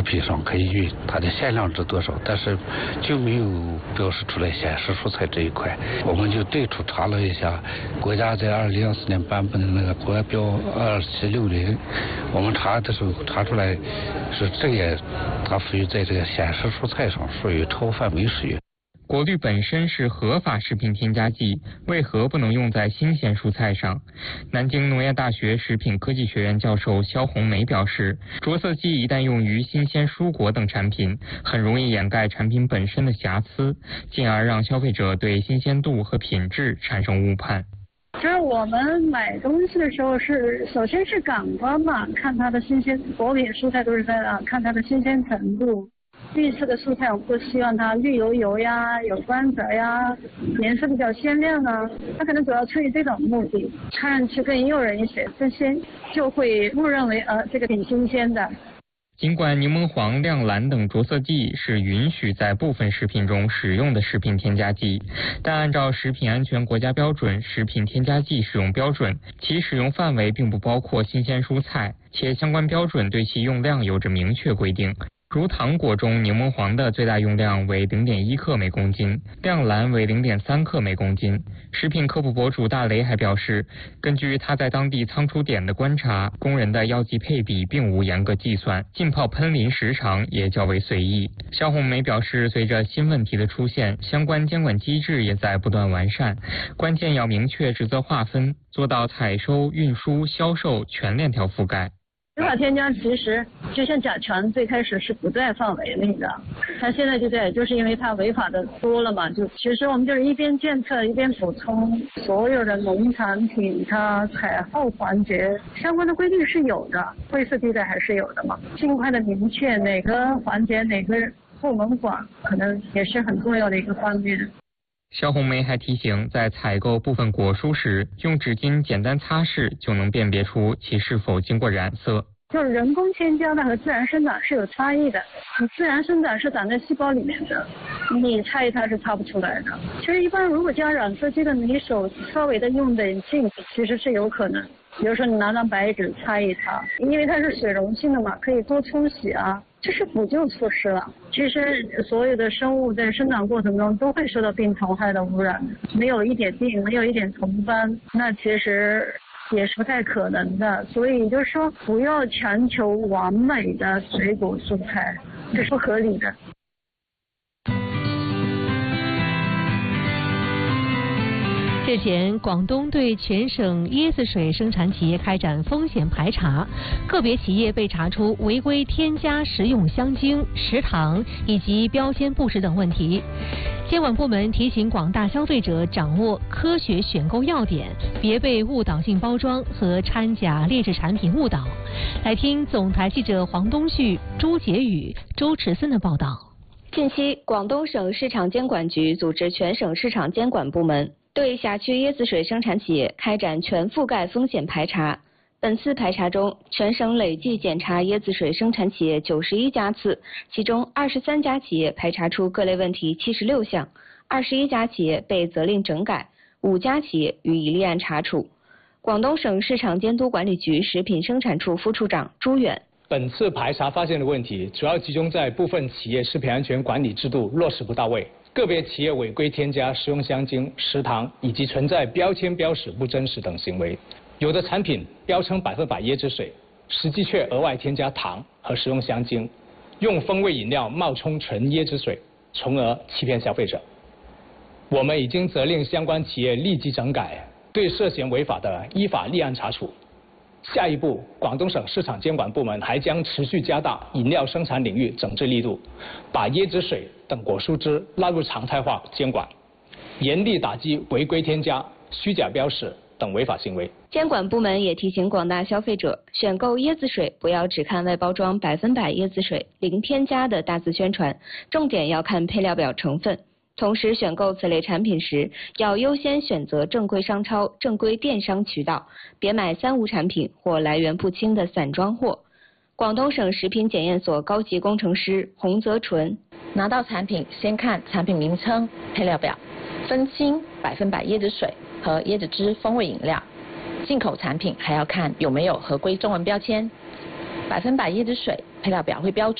食品上可以用，它的限量值多少，但是就没有标示出来鲜食蔬菜这一块。我们就对处查了一下，国家在2014年颁布的那个国标2760，我们查的时候查出来是这个，它属于在这个鲜食蔬菜上属于超范围使用。 果绿本身是合法食品添加剂，为何不能用在新鲜蔬菜上？南京农业大学食品科技学院教授肖红梅表示，着色剂一旦用于新鲜蔬果等产品，很容易掩盖产品本身的瑕疵，进而让消费者对新鲜度和品质产生误判。 就是我们买东西的时候首先是感官嘛，看它的新鲜，果品蔬菜都是在看它的新鲜程度。绿色的蔬菜我们都希望它绿油油呀，有光泽呀，颜色比较鲜亮啊，它可能主要出于这种目的，看上去更诱人一些，这些就会误认为这个挺新鲜的。 尽管柠檬黄、亮蓝等着色剂是允许在部分食品中使用的食品添加剂，但按照食品安全国家标准食品添加剂使用标准，其使用范围并不包括新鲜蔬菜，且相关标准对其用量有着明确规定。如糖果中柠檬黄的最大用量为 0.1 克每公斤，亮蓝为 0.3 克每公斤。食品科普博主大雷还表示，根据他在当地仓储点的观察，工人的药剂配比并无严格计算，浸泡喷淋时长也较为随意。肖红梅表示，随着新问题的出现，相关监管机制也在不断完善，关键要明确职责划分，做到采收、运输、销售全链条覆盖。 违法添加其实就像甲醛最开始是不在范围内的，它现在就在，就是因为它违法的多了嘛，就其实我们就是一边监测一边补充，所有的农产品它采后环节相关的规定是有的，灰色地带还是有的嘛，尽快的明确哪个环节哪个部门管，可能也是很重要的一个方面。 肖红梅还提醒，在采购部分果蔬时，用纸巾简单擦拭就能辨别出其是否经过染色。 就是人工添加的和自然生长是有差异的，你自然生长是长在细胞里面的，你擦一擦是擦不出来的。其实一般如果加染色剂的，你手稍微的用点劲，其实是有可能。比如说你拿张白纸擦一擦，因为它是水溶性的嘛，可以多冲洗啊，这是补救措施了。其实所有的生物在生长过程中都会受到病虫害的污染，没有一点病，没有一点虫斑，那其实也是不太可能的。所以就是说，不要强求完美的水果蔬菜，这是不合理的。 日前，广东对全省椰子水生产企业开展风险排查，个别企业被查出违规添加食用香精、食糖以及标签不实等问题。监管部门提醒广大消费者掌握科学选购要点，别被误导性包装和掺假劣质产品误导。来听总台记者黄东旭、朱杰宇、周池森的报道。 近期，广东省市场监管局组织全省市场监管部门对辖区椰子水生产企业开展全覆盖风险排查。本次排查中，全省累计检查椰子水生产企业91家次，其中23家企业排查出各类问题76项，21家企业被责令整改，5家企业予以立案查处。广东省市场监督管理局食品生产处副处长朱远。 本次排查发现的问题主要集中在部分企业食品安全管理制度落实不到位，个别企业违规添加食用香精、食糖以及存在标签标识不真实等行为。有的产品标称100%椰汁水，实际却额外添加糖和食用香精，用风味饮料冒充纯椰汁水，从而欺骗消费者。我们已经责令相关企业立即整改，对涉嫌违法的依法立案查处。下一步，广东省市场监管部门还将持续加大饮料生产领域整治力度，把椰汁水等果蔬汁纳入常态化监管，严厉打击违规添加、虚假标识等违法行为。 监管部门也提醒广大消费者，选购椰子水不要只看外包装100%椰子水零添加的大字宣传，重点要看配料表成分。同时，选购此类产品时，要优先选择正规商超、正规电商渠道，别买3无产品或来源不清的散装货。广东省食品检验所高级工程师洪泽纯： 拿到产品，先看产品名称、配料表，分清100%椰子水和椰子汁风味饮料。进口产品还要看有没有合规中文标签。100%椰子水配料表会标注